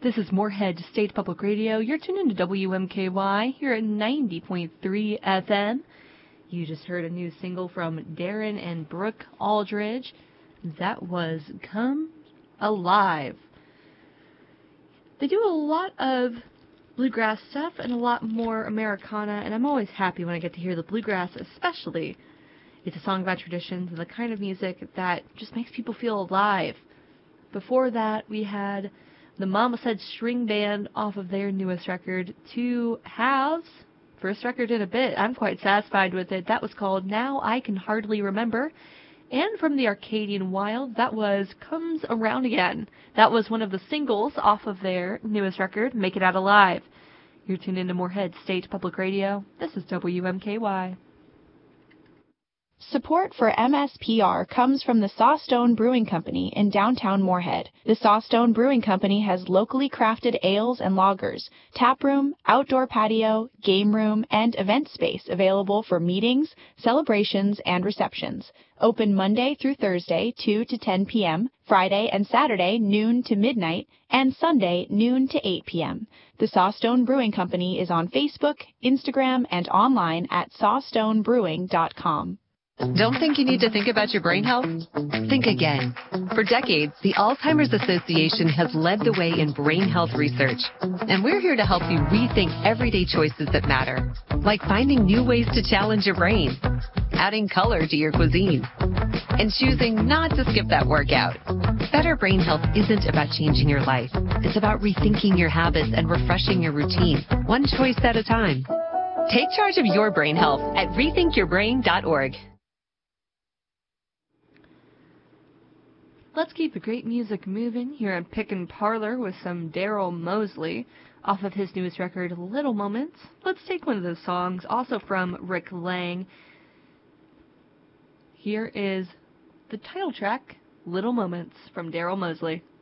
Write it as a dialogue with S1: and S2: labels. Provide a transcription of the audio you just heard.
S1: This is Moorhead State Public Radio. You're tuned into WMKY here at 90.3 FM. You just heard a new single from Darren and Brooke Aldridge. That was Come Alive. They do a lot of bluegrass stuff and a lot more Americana, and I'm always happy when I get to hear the bluegrass, especially. It's a song about traditions and the kind of music that just makes people feel alive. Before that, we had the Mama Said String Band off of their newest record, Two Halves. First record in a bit. I'm quite satisfied with it. That was called Now I Can Hardly Remember. And from the Arcadian Wild, that was Comes Around Again. That was one of the singles off of their newest record, Make It Out Alive. You're tuned into Moorhead State Public Radio. This is WMKY.
S2: Support for MSPR comes from the Sawstone Brewing Company in downtown Moorhead. The Sawstone Brewing Company has locally crafted ales and lagers, tap room, outdoor patio, game room, and event space available for meetings, celebrations, and receptions. Open Monday through Thursday, 2 to 10 p.m., Friday and Saturday, noon to midnight, and Sunday, noon to 8 p.m. The Sawstone Brewing Company is on Facebook, Instagram, and online at sawstonebrewing.com.
S3: Don't think you need to think about your brain health? Think again. For decades, the Alzheimer's Association has led the way in brain health research. And we're here to help you rethink everyday choices that matter, like finding new ways to challenge your brain, adding color to your cuisine, and choosing not to skip that workout. Better brain health isn't about changing your life. It's about rethinking your habits and refreshing your routine, one choice at a time. Take charge of your brain health at rethinkyourbrain.org.
S1: Let's keep the great music moving here on Pickin' Parlor with some Daryl Mosley off of his newest record, Little Moments. Let's take one of those songs, also from Rick Lang. Here is the title track, Little Moments, from Daryl Mosley.